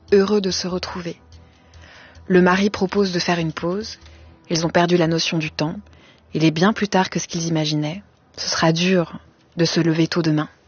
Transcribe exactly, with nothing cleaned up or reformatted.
heureux de se retrouver. Le mari propose de faire une pause. Ils ont perdu la notion du temps. Il est bien plus tard que ce qu'ils imaginaient. Ce sera dur de se lever tôt demain.